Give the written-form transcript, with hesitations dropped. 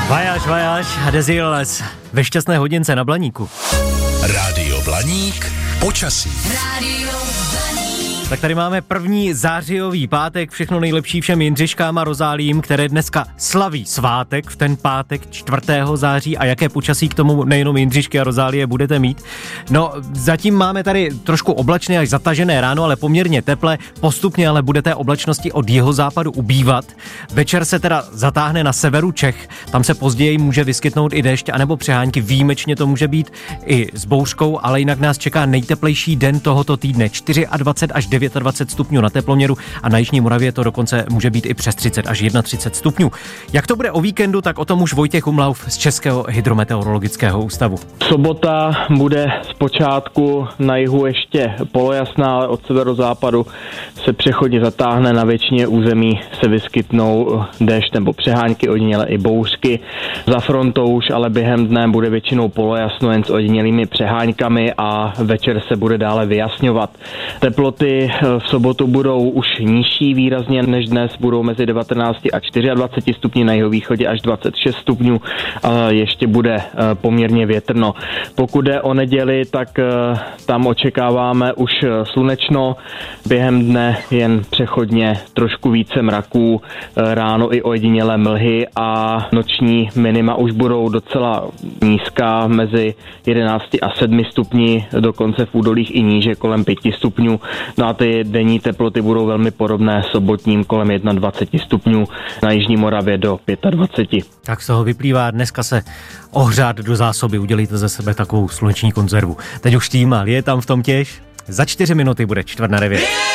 Vajáš a Dezíles ve šťastné hodince na Blaníku. Rádio Blaník, počasí. Tak tady máme první zářijový pátek, všechno nejlepší všem Jindřiškám a Rozálím, které dneska slaví svátek v ten pátek 4. září a jaké počasí k tomu nejenom Jindřišky a Rozálie budete mít. No, zatím máme tady trošku oblačné až zatažené ráno, ale poměrně teple, postupně ale bude té oblačnosti od jihozápadu ubývat. Večer se teda zatáhne na severu Čech, tam se později může vyskytnout i déšť anebo přehánky, výjimečně to může být i s bouřkou, ale jinak nás čeká nejteplejší den tohoto týdne, 24 až 29 stupňů na teploměru a na jižní Moravě to dokonce může být i přes 30 až 31 stupňů. Jak to bude o víkendu, tak o tom už Vojtěch Umlauf z Českého hydrometeorologického ústavu. Sobota bude zpočátku na jihu ještě polojasná, ale od severozápadu se přechodně zatáhne, na většině území se vyskytnou déšť nebo přehánky, ojediněle i bouřky. Za frontou už ale během dne bude většinou polojasno jen s ojedinělými přeháňkami a večer se bude dále vyjasňovat. Teploty v sobotu budou už nižší výrazně než dnes, budou mezi 19 a 24 stupni, na jihovýchodě až 26 stupňů, ještě bude poměrně větrno. Pokud jde o neděli, tak tam očekáváme už slunečno, během dne jen přechodně trošku více mraků, ráno i ojedinělé mlhy a noční minima už budou docela nízká, mezi 11 a 7 stupni, dokonce v údolích i níže kolem 5 stupňů. No a ty denní teploty budou velmi podobné sobotním kolem 21 stupňů, na jižní Moravě do 25. Tak z toho vyplývá, dneska se ohřát do zásoby, udělejte ze sebe takovou sluneční konzervu. Teď už tým, je tam v tom těž. Za 4 minuty bude 8:45.